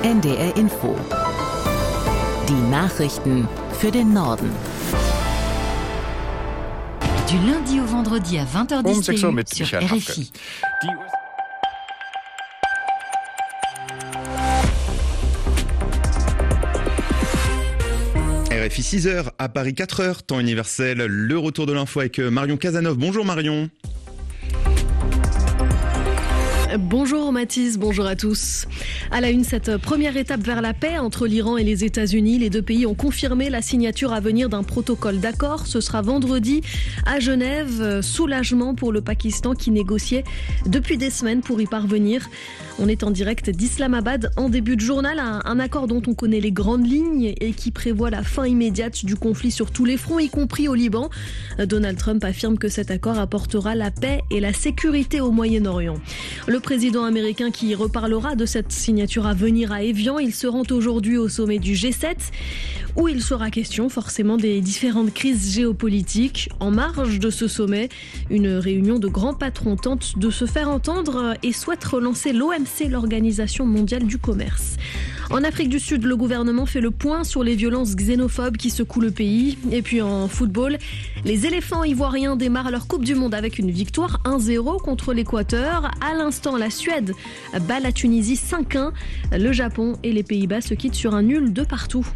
NDR Info. Die Nachrichten für den Norden. Du lundi au vendredi à 20h10 sur RFI. RFI 6h, à Paris 4h, temps universel, le retour de l'info avec Marion Casanov. Bonjour Marion. Bonjour Mathis, bonjour à tous. À la une, cette première étape vers la paix entre l'Iran et les États-Unis. Les deux pays ont confirmé la signature à venir d'un protocole d'accord. Ce sera vendredi à Genève. Soulagement pour le Pakistan qui négociait depuis des semaines pour y parvenir. On est en direct d'Islamabad en début de journal. Un accord dont on connaît les grandes lignes et qui prévoit la fin immédiate du conflit sur tous les fronts, y compris au Liban. Donald Trump affirme que cet accord apportera la paix et la sécurité au Moyen-Orient. Le président américain qui reparlera de cette signature à venir à Évian, il se rend aujourd'hui au sommet du G7 où il sera question forcément des différentes crises géopolitiques. En marge de ce sommet, une réunion de grands patrons tente de se faire entendre et souhaite relancer l'OMC, l'Organisation mondiale du commerce. En Afrique du Sud, le gouvernement fait le point sur les violences xénophobes qui secouent le pays. Et puis en football, les éléphants ivoiriens démarrent leur Coupe du Monde avec une victoire 1-0 contre l'Équateur. À l'instant, la Suède bat la Tunisie 5-1. Le Japon et les Pays-Bas se quittent sur un nul de partout.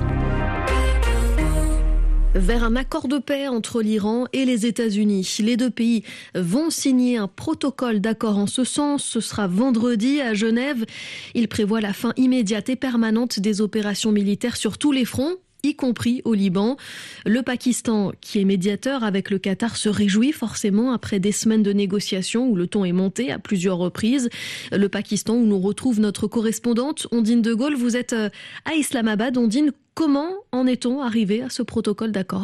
Vers un accord de paix entre l'Iran et les États-Unis. Les deux pays vont signer un protocole d'accord en ce sens. Ce sera vendredi à Genève. Il prévoit la fin immédiate et permanente des opérations militaires sur tous les fronts, y compris au Liban. Le Pakistan, qui est médiateur avec le Qatar, se réjouit forcément après des semaines de négociations où le ton est monté à plusieurs reprises. Le Pakistan, où nous retrouve notre correspondante Ondine de Gaulle. Vous êtes à Islamabad. Ondine, comment en est-on arrivé à ce protocole d'accord ?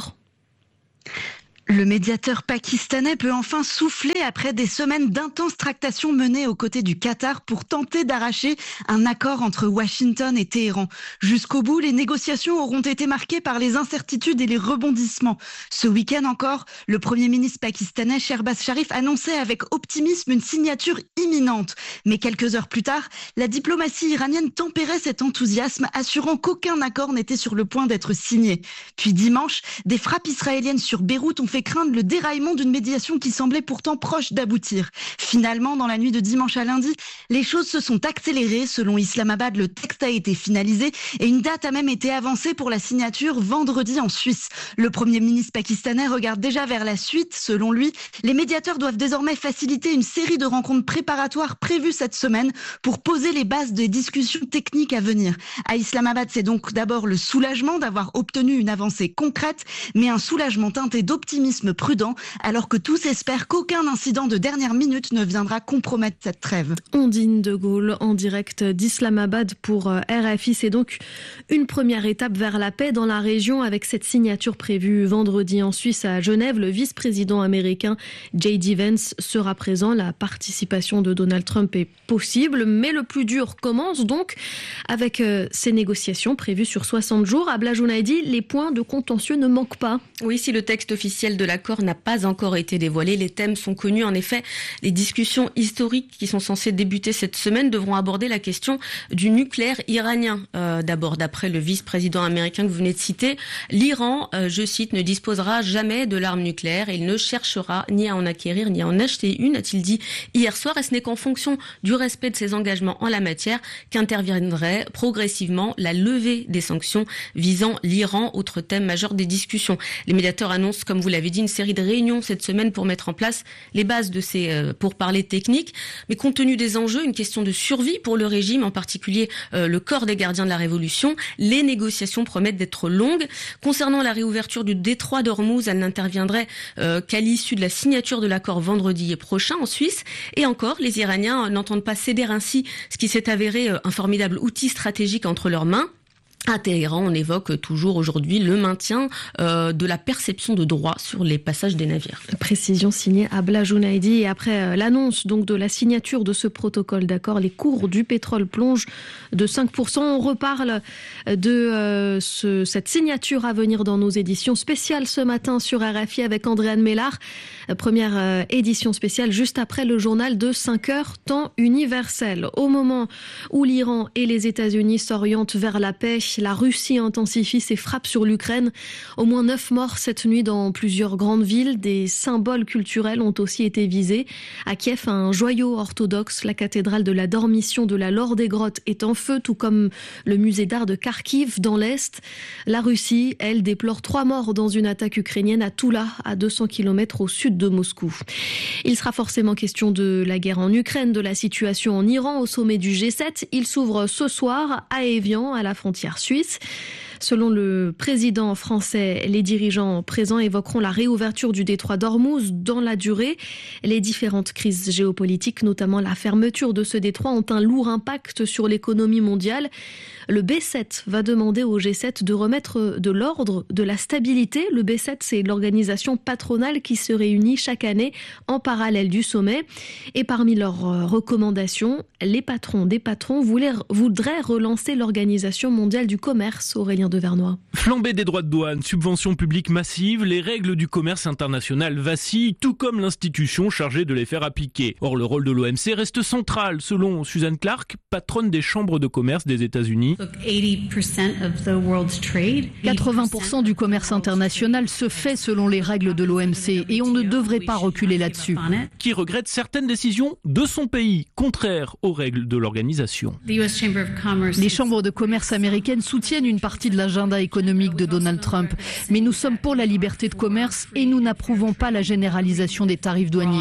Le médiateur pakistanais peut enfin souffler après des semaines d'intenses tractations menées aux côtés du Qatar pour tenter d'arracher un accord entre Washington et Téhéran. Jusqu'au bout, les négociations auront été marquées par les incertitudes et les rebondissements. Ce week-end encore, le Premier ministre pakistanais Shehbaz Sharif annonçait avec optimisme une signature imminente. Mais quelques heures plus tard, la diplomatie iranienne tempérait cet enthousiasme, assurant qu'aucun accord n'était sur le point d'être signé. Puis dimanche, des frappes israéliennes sur Beyrouth ont fait craindre le déraillement d'une médiation qui semblait pourtant proche d'aboutir. Finalement, dans la nuit de dimanche à lundi, les choses se sont accélérées. Selon Islamabad, le texte a été finalisé et une date a même été avancée pour la signature vendredi en Suisse. Le Premier ministre pakistanais regarde déjà vers la suite. Selon lui, les médiateurs doivent désormais faciliter une série de rencontres préparatoires prévues cette semaine pour poser les bases des discussions techniques à venir. À Islamabad, c'est donc d'abord le soulagement d'avoir obtenu une avancée concrète, mais un soulagement teinté d'optimisme prudent, alors que tous espèrent qu'aucun incident de dernière minute ne viendra compromettre cette trêve. Ondine de Gaulle en direct d'Islamabad pour RFI. C'est donc une première étape vers la paix dans la région avec cette signature prévue vendredi en Suisse à Genève. Le vice-président américain J.D. Vance sera présent. La participation de Donald Trump est possible, mais le plus dur commence donc avec ces négociations prévues sur 60 jours. Abla Jounaidi, les points de contentieux ne manquent pas. Oui, si le texte officiel de l'accord n'a pas encore été dévoilé, les thèmes sont connus. En effet, les discussions historiques qui sont censées débuter cette semaine devront aborder la question du nucléaire iranien. D'abord, d'après le vice-président américain que vous venez de citer, l'Iran, je cite, ne disposera jamais de l'arme nucléaire et il ne cherchera ni à en acquérir ni à en acheter une, a-t-il dit hier soir. Et ce n'est qu'en fonction du respect de ses engagements en la matière qu'interviendrait progressivement la levée des sanctions visant l'Iran, autre thème majeur des discussions. Les médiateurs annoncent, comme vous l'avez dit, une série de réunions cette semaine pour mettre en place les bases de ces pourparlers techniques. Mais compte tenu des enjeux, une question de survie pour le régime, en particulier le corps des gardiens de la Révolution, les négociations promettent d'être longues. Concernant la réouverture du détroit d'Ormuz, elle n'interviendrait qu'à l'issue de la signature de l'accord vendredi prochain en Suisse. Et encore, les Iraniens n'entendent pas céder ainsi ce qui s'est avéré un formidable outil stratégique entre leurs mains. À Téhéran, on évoque toujours aujourd'hui le maintien de la perception de droits sur les passages des navires. Précision signée Abla Jounaidi. Et après l'annonce donc de la signature de ce protocole d'accord, les cours du pétrole plongent de 5%. On reparle de cette signature à venir dans nos éditions spéciales ce matin sur RFI avec Andréane Mélard. Première édition spéciale juste après le journal de 5 heures, temps universel. Au moment où l'Iran et les États-Unis s'orientent vers la paix, la Russie intensifie ses frappes sur l'Ukraine. Au moins 9 morts cette nuit dans plusieurs grandes villes. Des symboles culturels ont aussi été visés. À Kiev, un joyau orthodoxe, la cathédrale de la Dormition de la Laure des Grottes, est en feu, tout comme le musée d'art de Kharkiv dans l'Est. La Russie, elle, déplore 3 morts dans une attaque ukrainienne à Toula, à 200 km au sud de Moscou. Il sera forcément question de la guerre en Ukraine, de la situation en Iran au sommet du G7. Il s'ouvre ce soir à Évian, à la frontière suisse. Selon le président français, les dirigeants présents évoqueront la réouverture du détroit d'Ormuz dans la durée. Les différentes crises géopolitiques, notamment la fermeture de ce détroit, ont un lourd impact sur l'économie mondiale. Le B7 va demander au G7 de remettre de l'ordre, de la stabilité. Le B7, c'est l'organisation patronale qui se réunit chaque année en parallèle du sommet. Et parmi leurs recommandations, les patrons des patrons voudraient relancer l'Organisation mondiale du commerce. Aurélien Devernois. Flambée des droits de douane, subventions publiques massives, les règles du commerce international vacillent, tout comme l'institution chargée de les faire appliquer. Or, le rôle de l'OMC reste central, selon Susan Clark, patronne des chambres de commerce des États-Unis. 80% du commerce international se fait selon les règles de l'OMC et on ne devrait pas reculer là-dessus. Qui regrette certaines décisions de son pays, contraires aux règles de l'organisation. Les chambres de commerce américaines soutiennent une partie de l'agenda économique de Donald Trump, mais nous sommes pour la liberté de commerce et nous n'approuvons pas la généralisation des tarifs douaniers.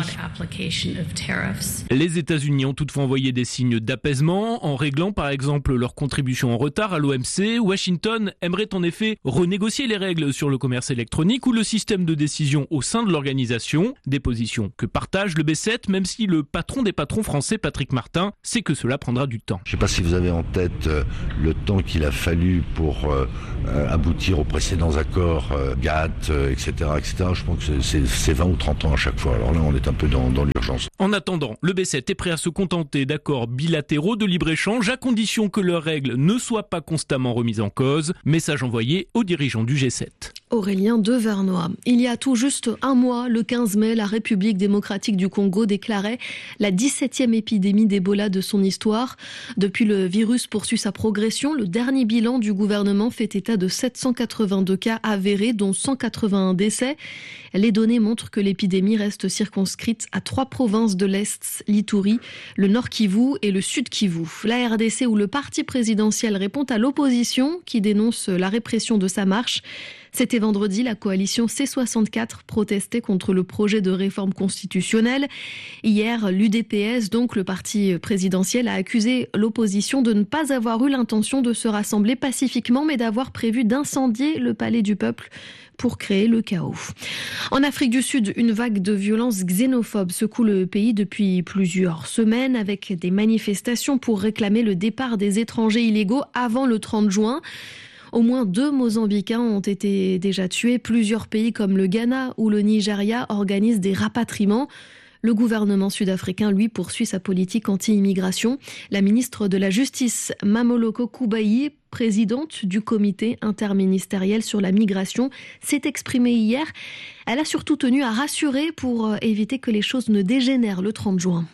Les États-Unis ont toutefois envoyé des signes d'apaisement en réglant par exemple leur contribution en retard à l'OMC. Washington aimerait en effet renégocier les règles sur le commerce électronique ou le système de décision au sein de l'organisation. Des positions que partage le B7, même si le patron des patrons français, Patrick Martin, sait que cela prendra du temps. Je ne sais pas si vous avez en tête le temps qu'il a fallu pour aboutir aux précédents accords GATT, etc., etc. Je pense que c'est 20 ou 30 ans à chaque fois. Alors là, on est un peu dans l'urgence. En attendant, le B7 est prêt à se contenter d'accords bilatéraux de libre-échange à condition que leurs règles ne soient pas constamment remises en cause. Message envoyé aux dirigeants du G7. Aurélien Devernois. Il y a tout juste un mois, le 15 mai, la République démocratique du Congo déclarait la 17e épidémie d'Ebola de son histoire. Depuis, le virus poursuit sa progression. Le dernier bilan du gouvernement fait état de 782 cas avérés, dont 181 décès. Les données montrent que l'épidémie reste circonscrite à 3 provinces de l'Est, l'Ituri, le Nord Kivu et le Sud Kivu. La RDC, où le parti présidentiel répond à l'opposition qui dénonce la répression de sa marche. C'était vendredi, la coalition C64 protestait contre le projet de réforme constitutionnelle. Hier, l'UDPS, donc le parti présidentiel, a accusé l'opposition de ne pas avoir eu l'intention de se rassembler pacifiquement, mais d'avoir prévu d'incendier le palais du peuple pour créer le chaos. En Afrique du Sud, une vague de violences xénophobes secoue le pays depuis plusieurs semaines avec des manifestations pour réclamer le départ des étrangers illégaux avant le 30 juin. Au moins 2 Mozambicains ont été déjà tués. Plusieurs pays comme le Ghana ou le Nigeria organisent des rapatriements. Le gouvernement sud-africain, lui, poursuit sa politique anti-immigration. La ministre de la Justice, Mamoloko Kubayi, présidente du comité interministériel sur la migration, s'est exprimée hier. Elle a surtout tenu à rassurer pour éviter que les choses ne dégénèrent le 30 juin.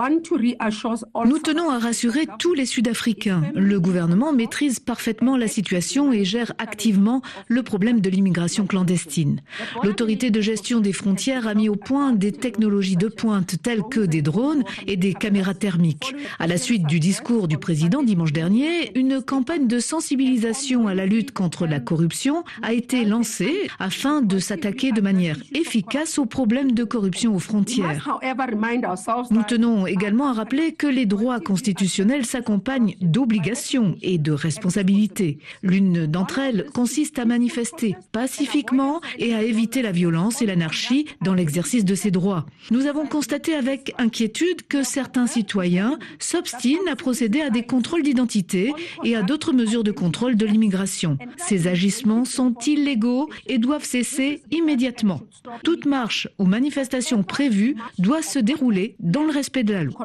Nous tenons à rassurer tous les Sud-Africains. Le gouvernement maîtrise parfaitement la situation et gère activement le problème de l'immigration clandestine. L'autorité de gestion des frontières a mis au point des technologies de pointe telles que des drones et des caméras thermiques. À la suite du discours du président dimanche dernier, une campagne de sensibilisation à la lutte contre la corruption a été lancée afin de s'attaquer de manière efficace aux problèmes de corruption aux frontières. Nous tenons tenons également à rappeler que les droits constitutionnels s'accompagnent d'obligations et de responsabilités. L'une d'entre elles consiste à manifester pacifiquement et à éviter la violence et l'anarchie dans l'exercice de ces droits. Nous avons constaté avec inquiétude que certains citoyens s'obstinent à procéder à des contrôles d'identité et à d'autres mesures de contrôle de l'immigration. Ces agissements sont illégaux et doivent cesser immédiatement. Toute marche ou manifestation prévue doit se dérouler dans le respect de la loi.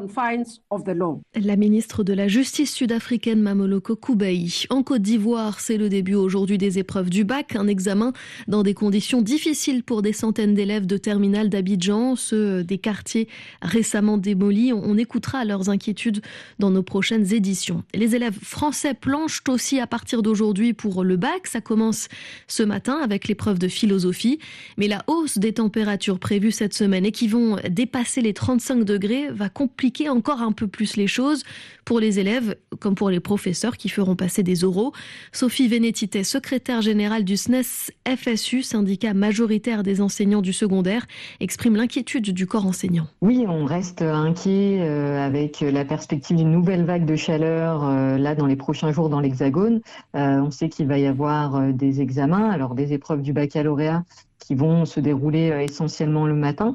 La ministre de la Justice sud-africaine Mamoloko Kubayi. En Côte d'Ivoire, c'est le début aujourd'hui des épreuves du bac, un examen dans des conditions difficiles pour des centaines d'élèves de terminale d'Abidjan, ceux des quartiers récemment démolis. On écoutera leurs inquiétudes dans nos prochaines éditions. Les élèves français planchent aussi à partir d'aujourd'hui pour le bac. Ça commence ce matin avec l'épreuve de philosophie. Mais la hausse des températures prévues cette semaine et qui vont dépasser les 35 degrés va compliquer encore un peu plus les choses pour les élèves comme pour les professeurs qui feront passer des oraux. Sophie Vénétité, secrétaire générale du SNES-FSU, syndicat majoritaire des enseignants du secondaire, exprime l'inquiétude du corps enseignant. Oui, on reste inquiet avec la perspective d'une nouvelle vague de chaleur là dans les prochains jours dans l'Hexagone. On sait qu'il va y avoir des examens, alors des épreuves du baccalauréat qui vont se dérouler essentiellement le matin.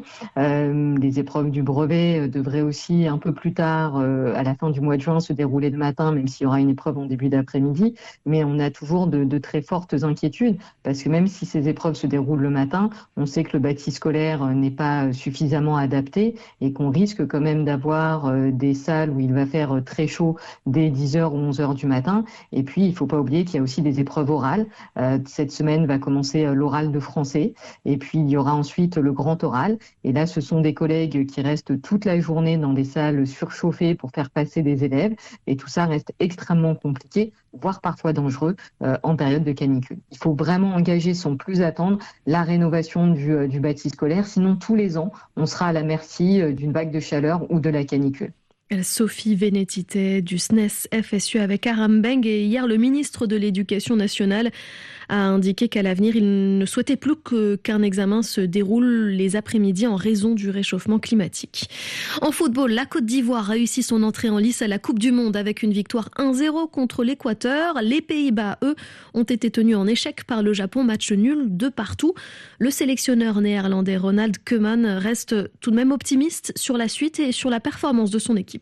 Les épreuves du brevet devraient aussi un peu plus tard, à la fin du mois de juin, se dérouler le matin, même s'il y aura une épreuve en début d'après-midi. Mais on a toujours de très fortes inquiétudes, parce que même si ces épreuves se déroulent le matin, on sait que le bâti scolaire n'est pas suffisamment adapté et qu'on risque quand même d'avoir des salles où il va faire très chaud dès 10h ou 11h du matin. Et puis, il ne faut pas oublier qu'il y a aussi des épreuves orales. Cette semaine va commencer l'oral de français. Et puis, il y aura ensuite le grand oral. Et là, ce sont des collègues qui restent toute la journée dans des salles surchauffées pour faire passer des élèves. Et tout ça reste extrêmement compliqué, voire parfois dangereux en période de canicule. Il faut vraiment engager sans plus attendre la rénovation du bâti scolaire. Sinon, tous les ans, on sera à la merci d'une vague de chaleur ou de la canicule. Sophie Vénétité du SNES-FSU avec Aram Beng. Et hier, le ministre de l'Éducation nationale a indiqué qu'à l'avenir, il ne souhaitait plus qu'un examen se déroule les après-midi en raison du réchauffement climatique. En football, la Côte d'Ivoire réussit son entrée en lice à la Coupe du Monde avec une victoire 1-0 contre l'Équateur. Les Pays-Bas, eux, ont été tenus en échec par le Japon, match nul de partout. Le sélectionneur néerlandais Ronald Koeman reste tout de même optimiste sur la suite et sur la performance de son équipe.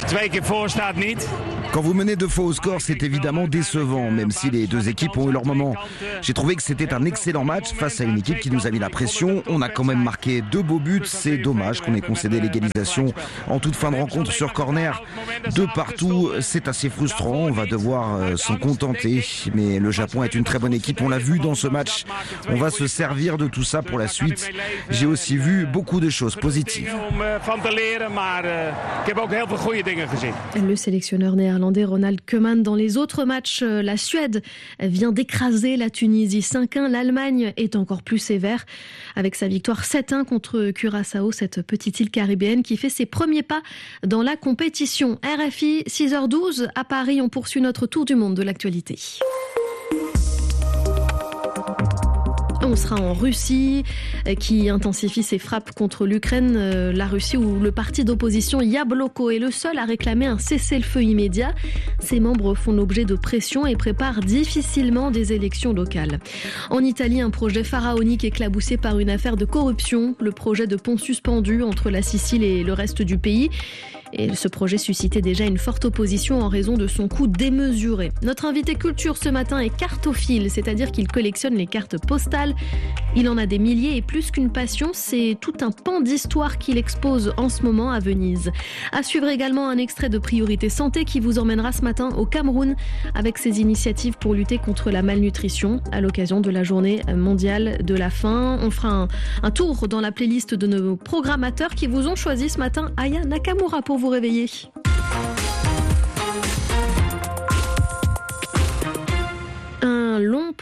Quand vous menez 2 fois au score, c'est évidemment décevant, même si les deux équipes ont eu leur moment. J'ai trouvé que c'était un excellent match face à une équipe qui nous a mis la pression. On a quand même marqué 2 beaux buts. C'est dommage qu'on ait concédé l'égalisation en toute fin de rencontre sur corner. De partout, c'est assez frustrant. On va devoir s'en contenter. Mais le Japon est une très bonne équipe. On l'a vu dans ce match. On va se servir de tout ça pour la suite. J'ai aussi vu beaucoup de choses positives. Le sélectionneur néerlandais Ronald Koeman. Dans les autres matchs, la Suède vient d'écraser la Tunisie 5-1. L'Allemagne est encore plus sévère avec sa victoire 7-1 contre Curaçao, cette petite île caribéenne qui fait ses premiers pas dans la compétition. RFI, 6h12 à Paris, on poursuit notre tour du monde de l'actualité. On sera en Russie qui intensifie ses frappes contre l'Ukraine. La Russie où le parti d'opposition Yabloko est le seul à réclamer un cessez-le-feu immédiat. Ses membres font l'objet de pression et préparent difficilement des élections locales. En Italie, un projet pharaonique éclaboussé par une affaire de corruption. Le projet de pont suspendu entre la Sicile et le reste du pays. Et ce projet suscitait déjà une forte opposition en raison de son coût démesuré. Notre invité culture ce matin est cartophile, c'est-à-dire qu'il collectionne les cartes postales. Il en a des milliers et plus qu'une passion, c'est tout un pan d'histoire qu'il expose en ce moment à Venise. À suivre également un extrait de Priorité Santé qui vous emmènera ce matin au Cameroun avec ses initiatives pour lutter contre la malnutrition à l'occasion de la journée mondiale de la faim. On fera un tour dans la playlist de nos programmateurs qui vous ont choisi ce matin Aya Nakamura pour vous réveiller. Un long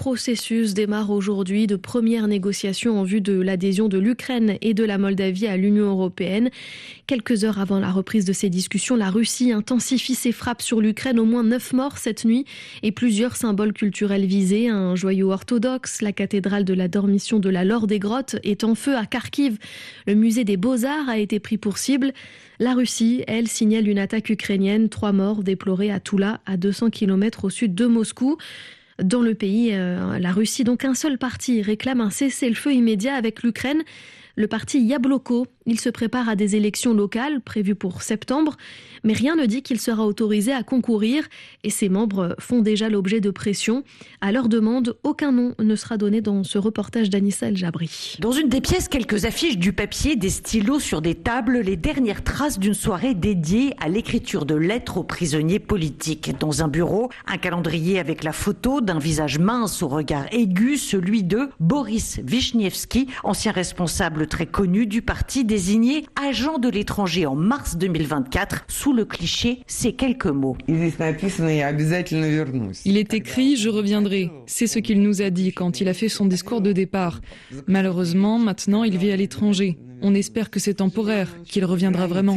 processus démarre aujourd'hui de premières négociations en vue de l'adhésion de l'Ukraine et de la Moldavie à l'Union européenne. Quelques heures avant la reprise de ces discussions, la Russie intensifie ses frappes sur l'Ukraine. Au moins 9 morts cette nuit et plusieurs symboles culturels visés. Un joyau orthodoxe, la cathédrale de la Dormition de la Laure des Grottes est en feu à Kharkiv. Le musée des Beaux-Arts a été pris pour cible. La Russie, elle, signale une attaque ukrainienne. 3 morts déplorés à Toula, à 200 km au sud de Moscou. Dans le pays, la Russie, donc un seul parti réclame un cessez-le-feu immédiat avec l'Ukraine. Le parti Yabloko, il se prépare à des élections locales prévues pour septembre, mais rien ne dit qu'il sera autorisé à concourir et ses membres font déjà l'objet de pression. À leur demande, aucun nom ne sera donné dans ce reportage d'Anissa El Jabri. Dans une des pièces, quelques affiches, du papier, des stylos sur des tables, les dernières traces d'une soirée dédiée à l'écriture de lettres aux prisonniers politiques. Dans un bureau, un calendrier avec la photo d'un visage mince au regard aigu, celui de Boris Vichnievski, ancien responsable très connu du parti, désigné agent de l'étranger en mars 2024. Sous le cliché, ces quelques mots. Il est écrit « Je reviendrai ». C'est ce qu'il nous a dit quand il a fait son discours de départ. Malheureusement, maintenant, il vit à l'étranger. On espère que c'est temporaire, qu'il reviendra vraiment.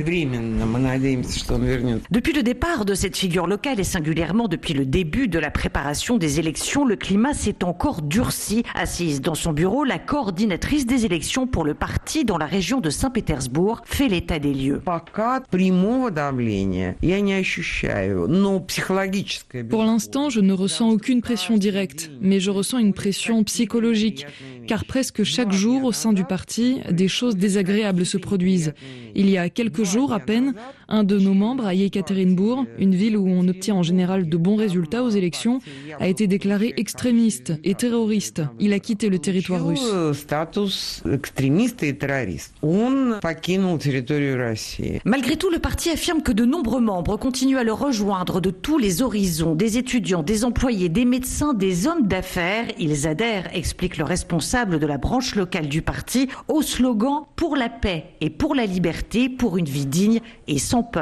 Depuis le départ de cette figure locale et singulièrement depuis le début de la préparation des élections, le climat s'est encore durci. Assise dans son bureau, la coordinatrice des élections pour le parti dans la région de Saint-Pétersbourg fait l'état des lieux. Pour l'instant, je ne ressens aucune pression directe, mais je ressens une pression psychologique, car presque chaque jour au sein du parti, des choses désagréables se produisent. Il y a quelques jours à peine, un de nos membres à Yekaterinbourg, une ville où on obtient en général de bons résultats aux élections, a été déclaré extrémiste et terroriste. Il a quitté le territoire russe. Malgré tout, le parti affirme que de nombreux membres continuent à le rejoindre de tous les horizons, des étudiants, des employés, des médecins, des hommes d'affaires. Ils adhèrent, explique le responsable de la branche locale du parti, au slogan « Pour la paix et pour la liberté, pour une vie digne et sans peur ».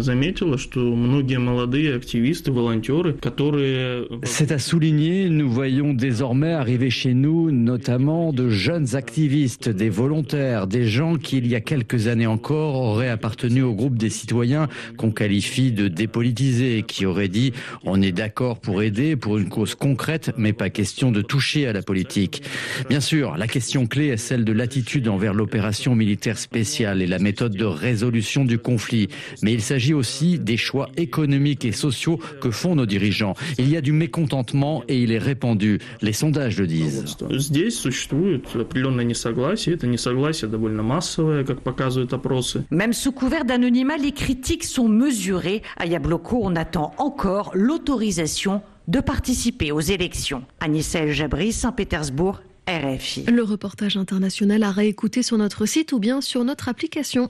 C'est à souligner, nous voyons désormais arriver chez nous notamment de jeunes activistes, des volontaires, des gens qui il y a quelques années encore auraient appartenu au groupe des citoyens qu'on qualifie de dépolitisés, qui auraient dit on est d'accord pour aider pour une cause concrète mais pas question de toucher à la politique. Bien sûr, la question clé est celle de l'attitude envers l'opération militaire spéciale et la méthode de résolution du conflit, mais il s'agit aussi des choix économiques et sociaux que font nos dirigeants. Il y a du mécontentement et il est répandu. Les sondages le disent. Même sous couvert d'anonymat, les critiques sont mesurées. À Yabloko, on attend encore l'autorisation de participer aux élections. Anissa El Jabri, Saint-Pétersbourg, RFI. Le reportage international à réécouter sur notre site ou bien sur notre application.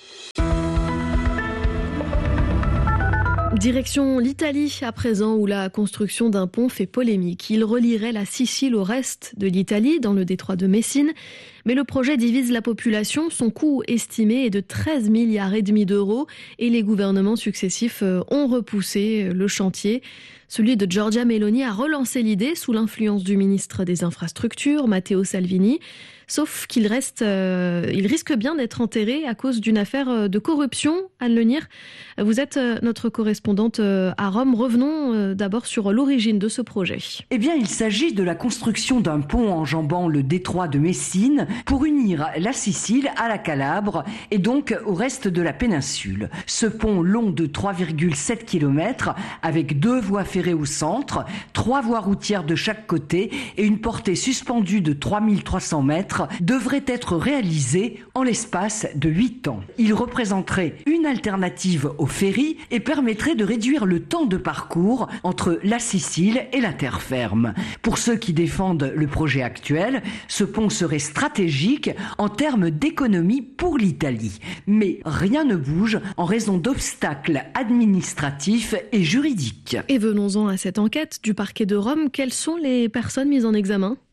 Direction l'Italie à présent, où la construction d'un pont fait polémique. Il relierait la Sicile au reste de l'Italie, dans le détroit de Messine. Mais le projet divise la population. Son coût estimé est de 13,5 milliards d'euros et les gouvernements successifs ont repoussé le chantier. Celui de Giorgia Meloni a relancé l'idée sous l'influence du ministre des Infrastructures, Matteo Salvini. Sauf qu'il risque bien d'être enterré à cause d'une affaire de corruption. Anne Lenir, vous êtes notre correspondante à Rome. Revenons d'abord sur l'origine de ce projet. Eh bien, il s'agit de la construction d'un pont enjambant le détroit de Messine pour unir la Sicile à la Calabre et donc au reste de la péninsule. Ce pont long de 3,7 km avec 2 voies ferrées au centre, 3 voies routières de chaque côté et une portée suspendue de 3300 mètres devrait être réalisé en l'espace de 8 ans. Il représenterait une alternative au ferry et permettrait de réduire le temps de parcours entre la Sicile et la terre ferme. Pour ceux qui défendent le projet actuel, ce pont serait stratégique en termes d'économie pour l'Italie. Mais rien ne bouge en raison d'obstacles administratifs et juridiques. Et venons-en à cette enquête du parquet de Rome. Quelles sont les personnes mises en examen ?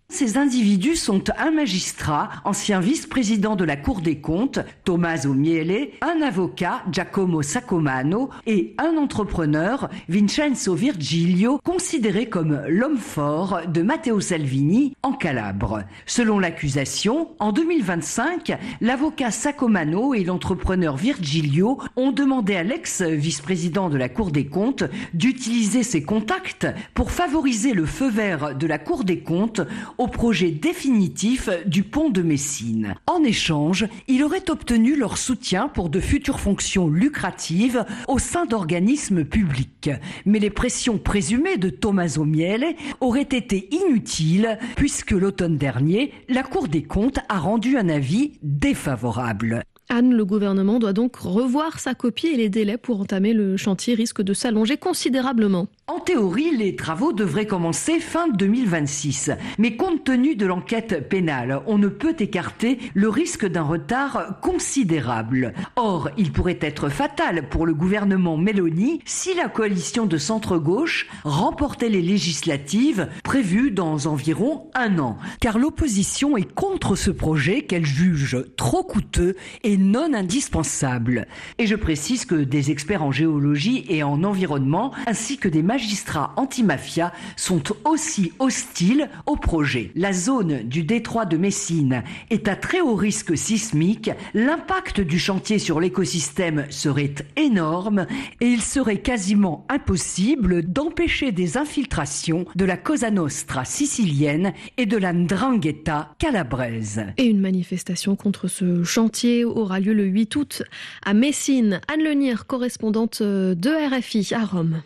Ces individus sont un magistrat, ancien vice-président de la Cour des comptes, Tommaso Miele, un avocat, Giacomo Saccomanno, et un entrepreneur, Vincenzo Virgilio, considéré comme l'homme fort de Matteo Salvini en Calabre. Selon l'accusation, en 2025, l'avocat Saccomanno et l'entrepreneur Virgilio ont demandé à l'ex-vice-président de la Cour des comptes d'utiliser ses contacts pour favoriser le feu vert de la Cour des comptes au projet définitif du pont de Messine. En échange, il aurait obtenu leur soutien pour de futures fonctions lucratives au sein d'organismes publics. Mais les pressions présumées de Tommaso Miele auraient été inutiles puisque l'automne dernier, la Cour des comptes a rendu un avis défavorable. Anne, le gouvernement doit donc revoir sa copie et les délais pour entamer le chantier risquent de s'allonger considérablement. En théorie, les travaux devraient commencer fin 2026. Mais compte tenu de l'enquête pénale, on ne peut écarter le risque d'un retard considérable. Or, il pourrait être fatal pour le gouvernement Meloni si la coalition de centre-gauche remportait les législatives prévues dans environ 1 an. Car l'opposition est contre ce projet qu'elle juge trop coûteux et non indispensable. Et je précise que des experts en géologie et en environnement, ainsi que des magistrats anti-mafia sont aussi hostiles au projet. La zone du détroit de Messine est à très haut risque sismique, l'impact du chantier sur l'écosystème serait énorme et il serait quasiment impossible d'empêcher des infiltrations de la Cosa Nostra sicilienne et de la 'Ndrangheta calabraise. Et une manifestation contre ce chantier aura lieu le 8 août à Messine. Anne Lenir, correspondante de RFI à Rome.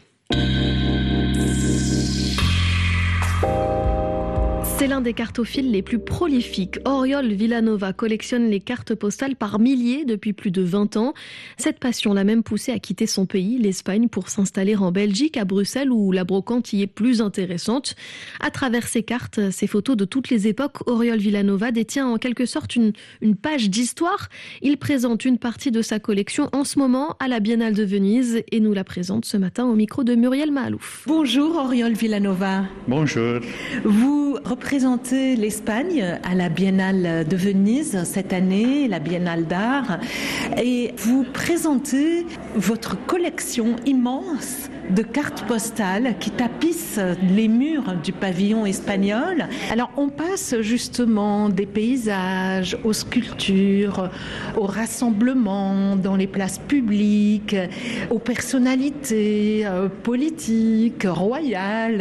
C'est l'un des cartophiles les plus prolifiques. Oriol Villanova collectionne les cartes postales par milliers depuis plus de 20 ans. Cette passion l'a même poussé à quitter son pays, l'Espagne, pour s'installer en Belgique, à Bruxelles, où la brocante y est plus intéressante. À travers ses cartes, ses photos de toutes les époques, Oriol Villanova détient en quelque sorte une page d'histoire. Il présente une partie de sa collection en ce moment à la Biennale de Venise et nous la présente ce matin au micro de Muriel Mahalouf. Bonjour Oriol Villanova. Bonjour. Vous représentez l'Espagne à la Biennale de Venise cette année, la Biennale d'art, et vous présentez votre collection immense de cartes postales qui tapissent les murs du pavillon espagnol. Alors on passe justement des paysages aux sculptures, aux rassemblements dans les places publiques, aux personnalités politiques, royales.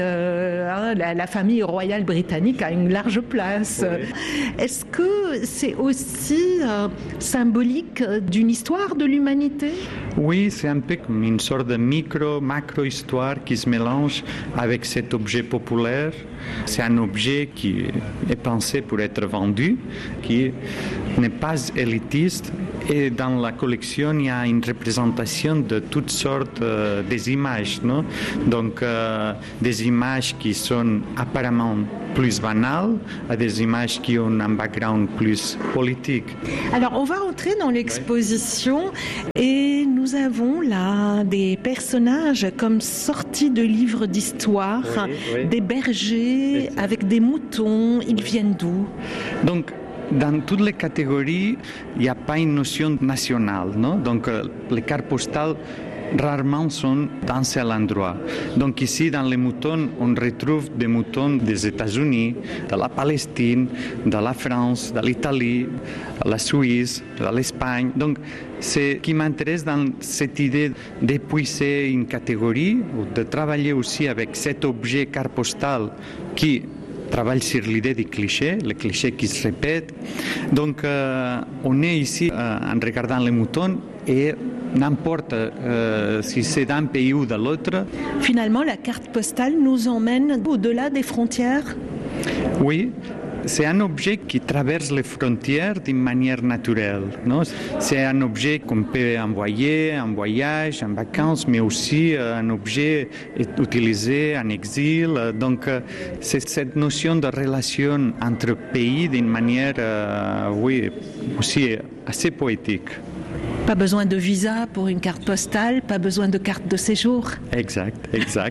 La famille royale britannique a une large place. Oui. Est-ce que c'est aussi symbolique d'une histoire de l'humanité ? Oui, c'est un peu comme une sorte de macro-histoire qui se mélange avec cet objet populaire. C'est un objet qui est pensé pour être vendu, qui n'est pas élitiste. Et dans la collection, il y a une représentation de toutes sortes des images, non? Donc, des images qui sont apparemment plus banales, à des images qui ont un background plus politique. Alors, on va entrer dans l'exposition et nous avons là des personnages comme sortis de livres d'histoire, oui. Des bergers avec des moutons. Ils viennent d'où ? Donc, dans toutes les catégories, il n'y a pas une notion nationale, non? Donc, les cartes postales rarement sont d'un seul endroit. Donc ici, dans les moutons, on retrouve des moutons des États-Unis, de la Palestine, de la France, de l'Italie, de la Suisse, de l'Espagne. Donc, c'est ce qui m'intéresse dans cette idée d'épuiser une catégorie, ou de travailler aussi avec cet objet carte postale qui travaille sur l'idée des clichés, les clichés qui se répètent. Donc, on est ici en regardant les moutons et n'importe si c'est d'un pays ou de l'autre. Finalement, la carte postale nous emmène au-delà des frontières ? Oui. C'est un objet qui traverse les frontières d'une manière naturelle. Non? C'est un objet qu'on peut envoyer en voyage, en vacances, mais aussi un objet utilisé en exil. Donc, c'est cette notion de relation entre pays d'une manière, oui, aussi assez poétique. Pas besoin de visa pour une carte postale, pas besoin de carte de séjour. Exact.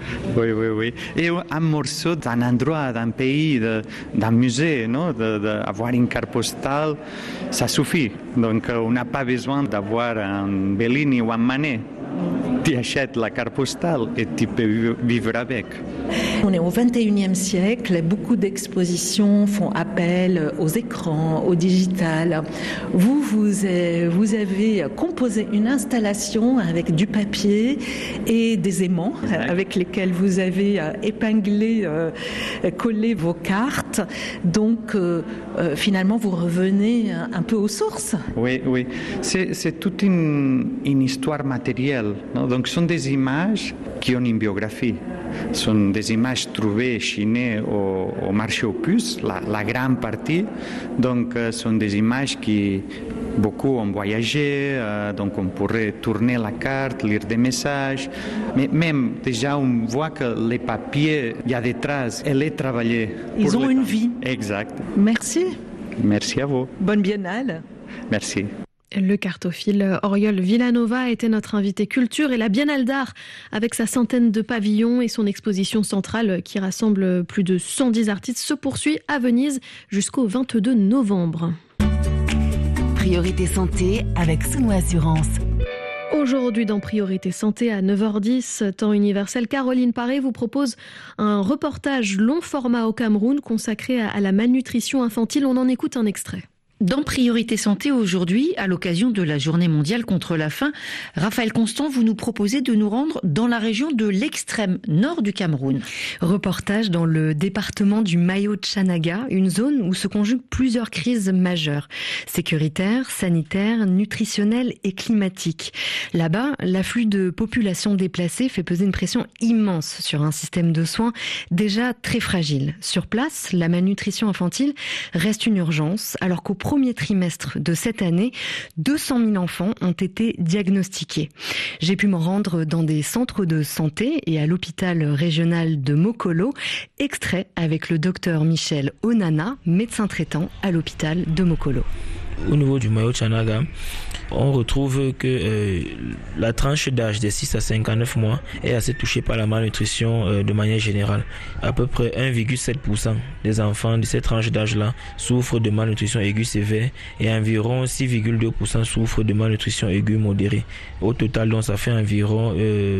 Oui. Et un morceau d'un endroit, d'un pays, d'un musée, non? Avoir une carte postale, ça suffit. Donc on n'a pas besoin d'avoir un Bellini ou un Manet. Tu achètes la carte postale et tu peux vivre avec. On est au 21e siècle, beaucoup d'expositions font appel aux écrans, au digital. Vous avez composé une installation avec du papier et des aimants avec lesquels vous avez épinglé, collé vos cartes. Donc finalement, vous revenez un peu aux sources. Oui. C'est toute une histoire matérielle. Non? Donc, ce sont des images qui ont une biographie. Ce sont des images trouvées, chinées au marché aux puces, la grande partie. Donc, ce sont des images qui beaucoup ont voyagé, donc on pourrait tourner la carte, lire des messages. Mais même, déjà, on voit que les papiers, il y a des traces, elle est travaillée. Ils ont une vie. Exact. Merci. Merci à vous. Bonne biennale. Merci. Le cartophile Oriol Villanova était notre invité culture et la Biennale d'art avec sa centaine de pavillons et son exposition centrale qui rassemble plus de 110 artistes se poursuit à Venise jusqu'au 22 novembre. Priorité santé avec Souno Assurance. Aujourd'hui dans Priorité Santé à 9h10, temps universel, Caroline Paré vous propose un reportage long format au Cameroun consacré à la malnutrition infantile. On en écoute un extrait. Dans Priorité Santé aujourd'hui, à l'occasion de la Journée mondiale contre la faim, Raphaël Constant, vous nous proposez de nous rendre dans la région de l'extrême nord du Cameroun. Reportage dans le département du Mayo-Tchanaga, une zone où se conjuguent plusieurs crises majeures, sécuritaires, sanitaires, nutritionnelles et climatiques. Là-bas, l'afflux de populations déplacées fait peser une pression immense sur un système de soins déjà très fragile. Sur place, la malnutrition infantile reste une urgence, alors qu'au premier trimestre de cette année, 200 000 enfants ont été diagnostiqués. J'ai pu me rendre dans des centres de santé et à l'hôpital régional de Mokolo, extrait avec le docteur Michel Onana, médecin traitant à l'hôpital de Mokolo. Au niveau du Mayo-Tchanaga, on retrouve que la tranche d'âge des 6 à 59 mois est assez touchée par la malnutrition de manière générale. À peu près 1,7% des enfants de cette tranche d'âge-là souffrent de malnutrition aiguë sévère et environ 6,2% souffrent de malnutrition aiguë modérée. Au total, donc, ça fait environ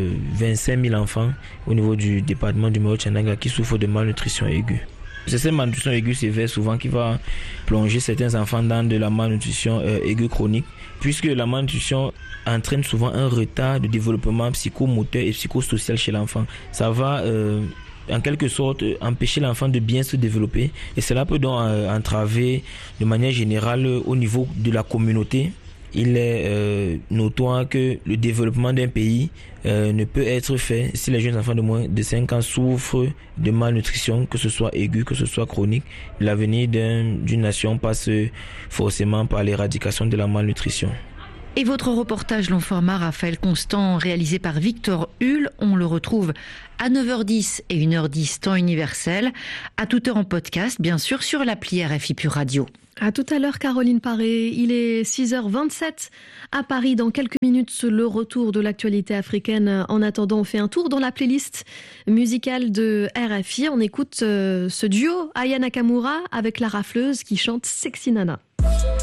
25 000 enfants au niveau du département du Mayo-Tchanaga qui souffrent de malnutrition aiguë. C'est cette malnutrition aiguë sévère souvent qui va plonger certains enfants dans de la malnutrition aiguë chronique, puisque la malnutrition entraîne souvent un retard de développement psychomoteur et psychosocial chez l'enfant. Ça va en quelque sorte empêcher l'enfant de bien se développer et cela peut donc entraver de manière générale au niveau de la communauté. Il est notoire que le développement d'un pays ne peut être fait si les jeunes enfants de moins de 5 ans souffrent de malnutrition, que ce soit aiguë, que ce soit chronique. L'avenir d'une nation passe forcément par l'éradication de la malnutrition. Et votre reportage long format, Raphaël Constant, réalisé par Victor Hull, on le retrouve à 9h10 et 1h10 temps universel, à toute heure en podcast, bien sûr, sur l'appli RFI Pure Radio. À tout à l'heure, Caroline Paré. Il est 6h27 à Paris. Dans quelques minutes, le retour de l'actualité africaine. En attendant, on fait un tour dans la playlist musicale de RFI. On écoute ce duo, Aya Nakamura, avec la rafleuse qui chante Sexy Nana.